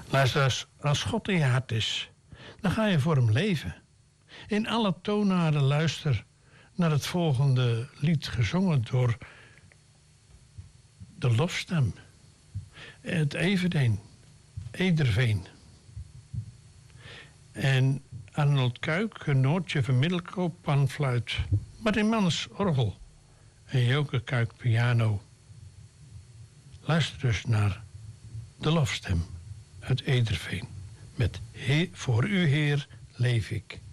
Luister, als God in je hart is, dan ga je voor hem leven. In alle toonaarden luister naar het volgende lied, gezongen door de lofstem. Het Everden, Ederveen. En Arnold Kuik, een Noortje van Middelkoop, panfluit. Martin Mans, orgel. En Joke Kuik, piano. Luister dus naar de lofstem uit Ederveen. Met Voor u Heer leef ik.